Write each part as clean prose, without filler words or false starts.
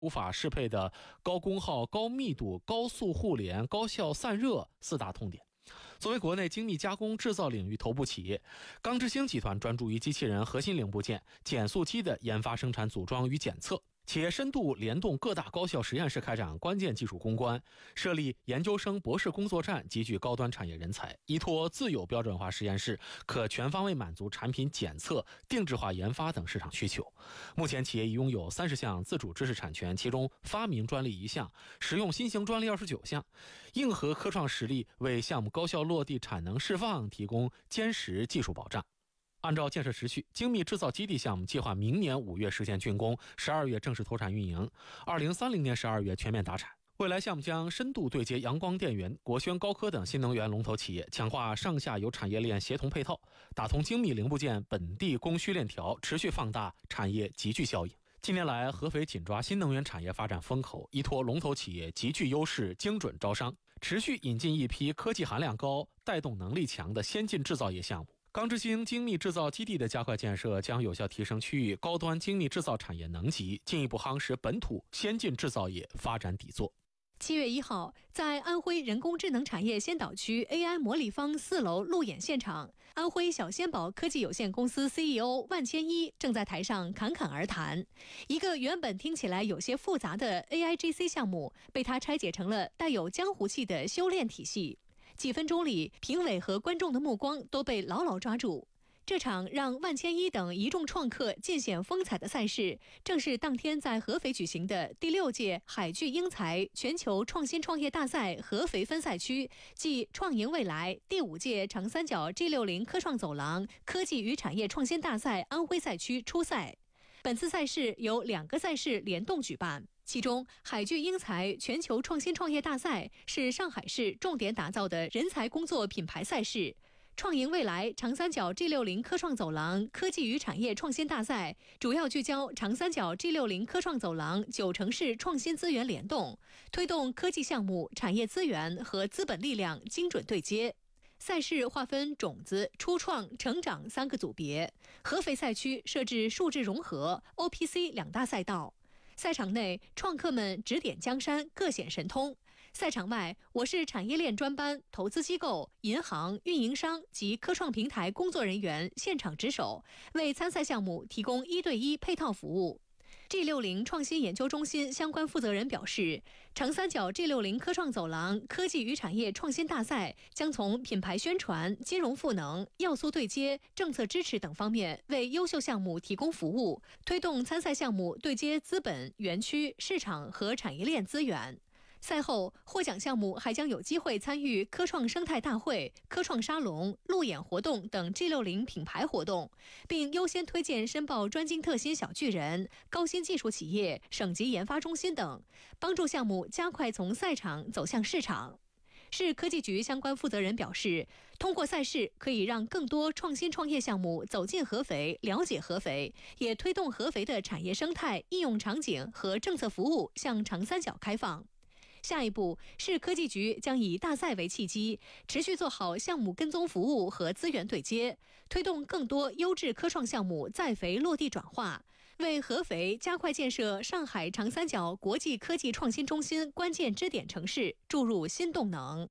无法适配的高功耗、高密度、高速互联、高效散热4大痛点。作为国内精密加工制造领域头部企业，钢之星集团专注于机器人核心零部件、减速机的研发、生产、组装与检测。企业深度联动各大高校实验室，开展关键技术攻关，设立研究生、博士工作站，集聚高端产业人才，依托自有标准化实验室，可全方位满足产品检测、定制化研发等市场需求。目前企业已拥有30项自主知识产权，其中发明专利1项，实用新型专利29项，硬核科创实力为项目高效落地、产能释放提供坚实技术保障。按照建设时序，精密制造基地项目计划明年5月实现竣工，12月正式投产运营，2030年12月全面达产。未来项目将深度对接阳光电源、国轩高科等新能源龙头企业，强化上下游产业链协同配套，打通精密零部件本地供需链条，持续放大产业集聚效应。近年来，合肥紧抓新能源产业发展风口，依托龙头企业集聚优势，精准招商，持续引进一批科技含量高、带动能力强的先进制造业项目。钢之星精密制造基地的加快建设，将有效提升区域高端精密制造产业能级，进一步夯实本土先进制造业发展底座。 7月1号，在安徽人工智能产业先导区 AI 模立方4楼路演现场，安徽小仙宝科技有限公司 CEO 万千一正在台上侃侃而谈。一个原本听起来有些复杂的 AIGC 项目，被他拆解成了带有江湖气的修炼体系。几分钟里，评委和观众的目光都被牢牢抓住。这场让万千一等一众创客尽显风采的赛事，正是当天在合肥举行的第6届海聚英才全球创新创业大赛合肥分赛区暨创赢未来第5届长三角 G60 科创走廊科技与产业创新大赛安徽赛区初赛。本次赛事由2个赛事联动举办。其中，海聚英才全球创新创业大赛是上海市重点打造的人才工作品牌赛事，创赢未来长三角 G60 科创走廊科技与产业创新大赛主要聚焦长三角 G60 科创走廊9城市创新资源联动，推动科技项目、产业资源和资本力量精准对接。赛事划分种子、初创、成长3个组别，合肥赛区设置数智融合、OPC 2大赛道。赛场内，创客们指点江山，各显神通。赛场外，我市产业链专班、投资机构、银行、运营商及科创平台工作人员现场值守，为参赛项目提供1对1配套服务。G60 创新研究中心相关负责人表示，长三角 G60 科创走廊科技与产业创新大赛将从品牌宣传、金融赋能、要素对接、政策支持等方面为优秀项目提供服务，推动参赛项目对接资本、园区、市场和产业链资源。赛后，获奖项目还将有机会参与科创生态大会、科创沙龙、路演活动等 G60 品牌活动，并优先推荐申报专精特新小巨人、高新技术企业、省级研发中心等，帮助项目加快从赛场走向市场。市科技局相关负责人表示，通过赛事可以让更多创新创业项目走进合肥，了解合肥，也推动合肥的产业生态、应用场景和政策服务向长三角开放。下一步，市科技局将以大赛为契机，持续做好项目跟踪服务和资源对接，推动更多优质科创项目在肥落地转化，为合肥加快建设上海长三角国际科技创新中心关键支点城市注入新动能。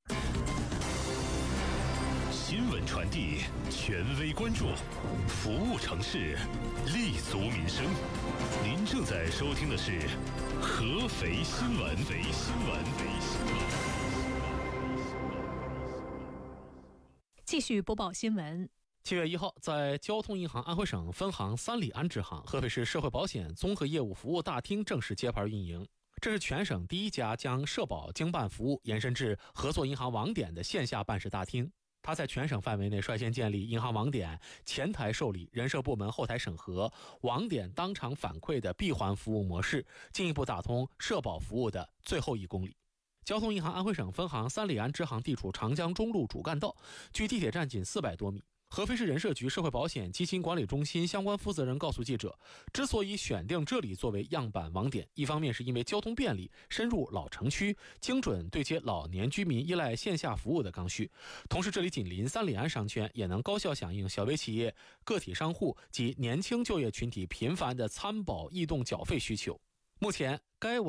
新闻传递，权威关注，服务城市，立足民生。您正在收听的是合肥新闻。 继续播报新闻。 7月1号，在交通银行安徽省分行三里安支行合肥市社会保险综合业务服务大厅正式揭牌运营。这是全省第一家将社保经办服务延伸至合作银行网点的线下办事大厅。它在全省范围内率先建立银行网点前台受理、人社部门后台审核、网点当场反馈的闭环服务模式，进一步打通社保服务的最后1公里。交通银行安徽省分行三里安支行地处长江中路主干道，距地铁站仅400多米。合肥市人社局社会保险基金管理中心相关负责人告诉记者，之所以选定这里作为样板网点，一方面是因为交通便利，深入老城区，精准对接老年居民依赖线下服务的刚需，同时这里紧邻三里安商圈，也能高效响应小微企业、个体商户及年轻就业群体频繁的参保异动缴费需求。 目前该网